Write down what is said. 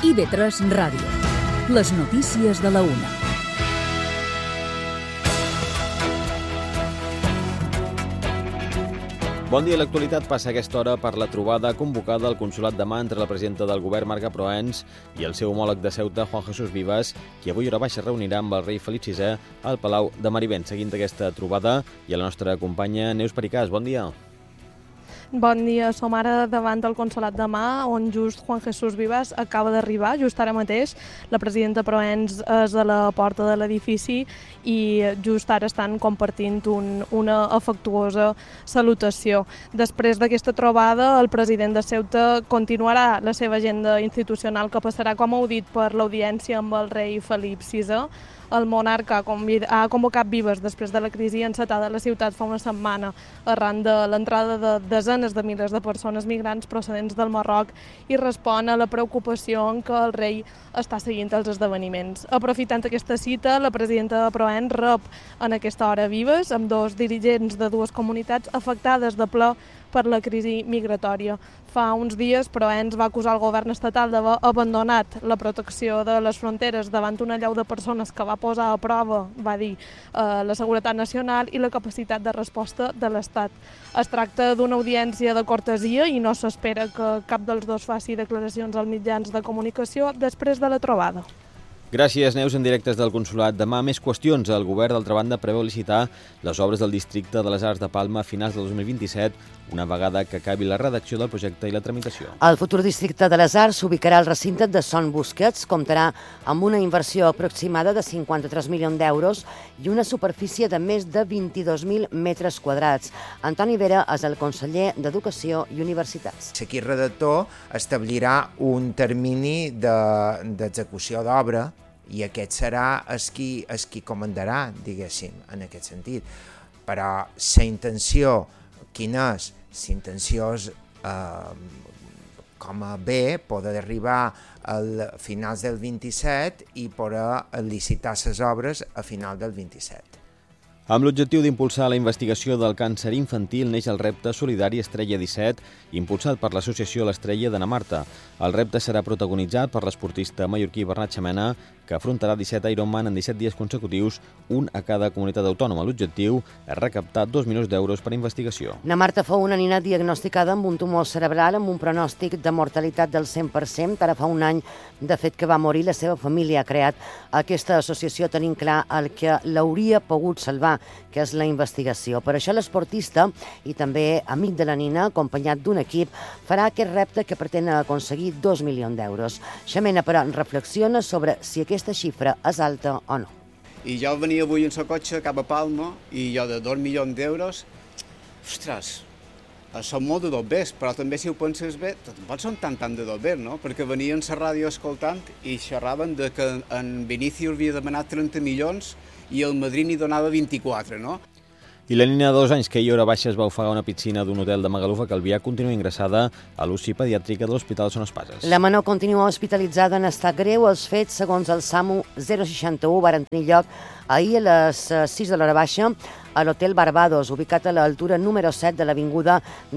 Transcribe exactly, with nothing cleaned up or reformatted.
I ve tres Ràdio. Les notícies de la una. Bon dia. L'actualitat passa a aquesta hora per la trobada convocada al Consolat demà entre la presidenta del govern, Marga Proens, i el seu homòleg de Ceuta, Juan Jesús Vivas, qui avui hora baixa reunirà amb el rei Felip sisè al Palau de Marivent. Seguint aquesta trobada hi ha la nostra companya Neus Pericàs. Bon dia. Bon dia, som ara davant del Consolat de Mar, on just Juan Jesús Vivas acaba d'arribar, just ara mateix. La presidenta Proens és a la porta de l'edifici i just ara estan compartint un, una afectuosa salutació. Després d'aquesta trobada, el president de Ceuta continuarà la seva agenda institucional, que passarà, com heu dit, per l'audiència amb el rei Felip sisè. El monarca ha convocat Vivas després de la crisi encetada a la ciutat fa una setmana arran de l'entrada de desenes de milers de persones migrants procedents del Marroc i respon a la preocupació en què el rei està seguint els esdeveniments. Aprofitant aquesta cita, la presidenta Proens rep en aquesta hora Vivas amb dos dirigents de dues comunitats afectades de ple per la crisi migratòria. Fa uns dies, Proens va acusar el govern estatal d'haver abandonat la protecció de les fronteres davant una allau de persones que va posar a prova, va dir, eh, la seguretat nacional i la capacitat de resposta de l'Estat. Es tracta d'una audiència de cortesia i no s'espera que cap dels dos faci declaracions als mitjans de comunicació després de la trobada. Gràcies, Neus. En directes del Consolat. Demà més qüestions. El govern, d'altra banda, preveu licitar les obres del districte de les Arts de Palma a finals del dos mil vint-i-set, una vegada que acabi la redacció del projecte i la tramitació. El futur districte de les Arts s'ubicarà al recinte de Son Busquets, comptarà amb una inversió aproximada de cinquanta-tres milions d'euros i una superfície de més de vint-i-dos mil metres quadrats. Antoni Vera és el conseller d'Educació i Universitats. L'equip redactor establirà un termini d'execució de, d'obra i aquest serà el qui, el qui comandarà, diguéssim, en aquest sentit. Però la intenció, quina és? La intenció és, eh, com a bé, poder arribar a finals del vint-i-set i poder licitar les obres a final del vint-i-set. Amb l'objectiu d'impulsar la investigació del càncer infantil neix el repte solidari Estrella disset, impulsat per l'associació L'Estrella d'Anna Marta. El repte serà protagonitzat per l'esportista mallorquí Bernat Xamena, que afrontarà disset Ironman en disset dies consecutius, un a cada comunitat autònoma. L'objectiu és recaptar dos milions d'euros per a investigació. Na Marta fou una nina diagnosticada amb un tumor cerebral amb un pronòstic de mortalitat del cent per cent. Ara fa un any, de fet, que va morir. La seva família ha creat aquesta associació tenint clar el que l'hauria pogut salvar, que és la investigació. Per això l'esportista, i també amic de la nina, acompanyat d'un equip, farà aquest repte que pretén aconseguir dos milions d'euros. Xamena, però, reflexiona sobre si aquesta xifra és alta o no. I jo venia avui en el cotxe cap a Palma i jo de dos milions d'euros, ostres, són molt de dos bes, però també si ho penses bé, tampoc són tant tant de dos bes, no? Perquè venien a la ràdio escoltant i xerraven de que en Vinícius havia demanat trenta milions i el Madrid n'hi donava vint-i-quatre, no? I la nina de dos anys que ahir hora baixa es va ofegar a una piscina d'un hotel de Magaluf a Calvià continua ingressada a l'U C I pediàtrica de l'Hospital Son Espases. La menor continua hospitalitzada en estat greu. Els fets, segons el SAMU zero seixanta u, varen tenir lloc ahir a les sis de l'hora baixa a l'Hotel Barbados, ubicat a l'altura número set de l'avinguda